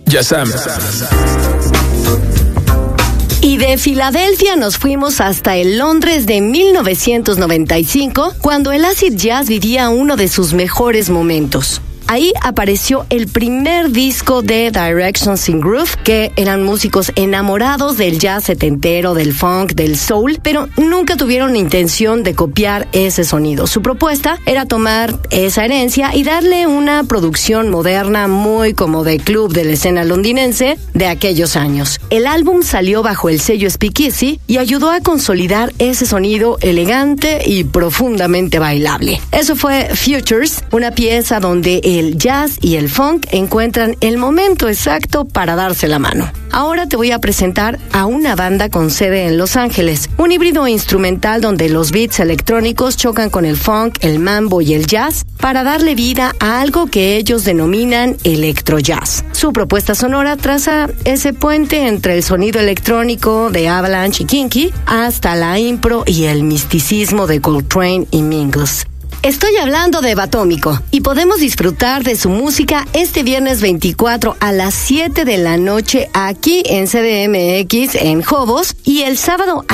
Yasam. Y de Filadelfia nos fuimos hasta el Londres de 1995, cuando el acid jazz vivía uno de sus mejores momentos. Ahí apareció el primer disco de Directions in Groove, que eran músicos enamorados del jazz setentero, del funk, del soul, pero nunca tuvieron la intención de copiar ese sonido. Su propuesta era tomar esa herencia y darle una producción moderna muy como de club de la escena londinense de aquellos años. El álbum salió bajo el sello Speakeasy y ayudó a consolidar ese sonido elegante y profundamente bailable. Eso fue Futures, una pieza donde el jazz y el funk encuentran el momento exacto para darse la mano. Ahora te voy a presentar a una banda con sede en Los Ángeles, un híbrido instrumental donde los beats electrónicos chocan con el funk, el mambo y el jazz para darle vida a algo que ellos denominan electrojazz. Su propuesta sonora traza ese puente entre el sonido electrónico de Avalanche y Kinky hasta la impro y el misticismo de Coltrane y Mingus. Estoy hablando de Batómico y podemos disfrutar de su música este viernes 24 a las 7 de la noche aquí en CDMX en Jobos y el sábado